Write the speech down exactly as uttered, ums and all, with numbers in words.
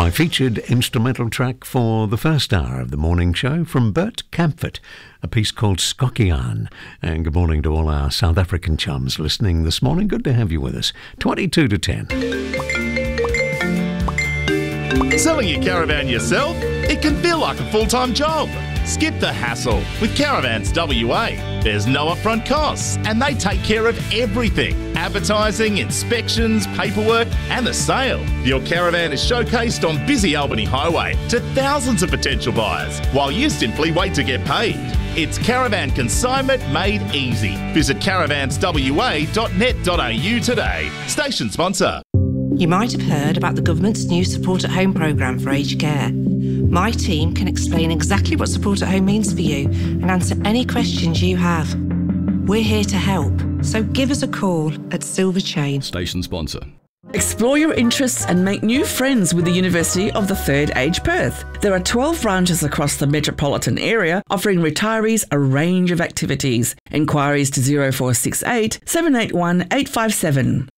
My featured instrumental track for the first hour of the morning show from Bert Kampfert, a piece called Skokkian. And good morning to all our South African chums listening this morning. Good to have you with us. twenty-two to ten. Selling your caravan yourself? It can feel like a full-time job. Skip the hassle with Caravans W A. There's no upfront costs and they take care of everything. Advertising, inspections, paperwork and the sale. Your caravan is showcased on busy Albany Highway to thousands of potential buyers while you simply wait to get paid. It's caravan consignment made easy. Visit caravans w a dot net dot a u today. Station sponsor. You might have heard about the government's new Support at Home programme for aged care. My team can explain exactly what Support at Home means for you and answer any questions you have. We're here to help, so give us a call at Silver Chain. Station sponsor. Explore your interests and make new friends with the University of the Third Age Perth. There are twelve branches across the metropolitan area offering retirees a range of activities. Enquiries to zero four six eight, seven eight one, eight five seven.